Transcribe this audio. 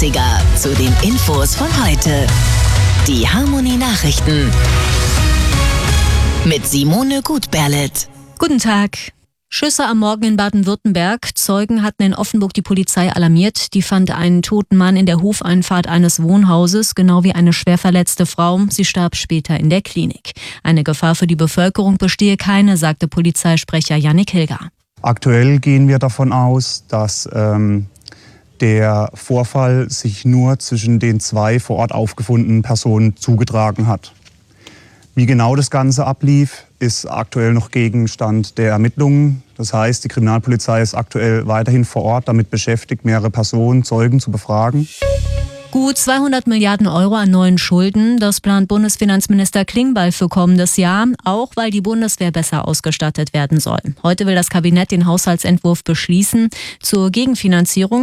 Klassiker zu den Infos von heute. Die Harmonie Nachrichten. Mit Simone Gutberlet. Guten Tag. Schüsse am Morgen in Baden-Württemberg. Zeugen hatten in Offenburg die Polizei alarmiert. Die fand einen toten Mann in der Hofeinfahrt eines Wohnhauses, genau wie eine schwer verletzte Frau. Sie starb später in der Klinik. Eine Gefahr für die Bevölkerung bestehe keine, sagte Polizeisprecher Jannik Hilger. Aktuell gehen wir davon aus, dass der Vorfall sich nur zwischen den zwei vor Ort aufgefundenen Personen zugetragen hat. Wie genau das Ganze ablief, ist aktuell noch Gegenstand der Ermittlungen. Das heißt, die Kriminalpolizei ist aktuell weiterhin vor Ort damit beschäftigt, mehrere Personen, Zeugen zu befragen. Gut 200 Milliarden Euro an neuen Schulden. Das plant Bundesfinanzminister Klingbeil für kommendes Jahr, auch weil die Bundeswehr besser ausgestattet werden soll. Heute will das Kabinett den Haushaltsentwurf beschließen. Zur Gegenfinanzierung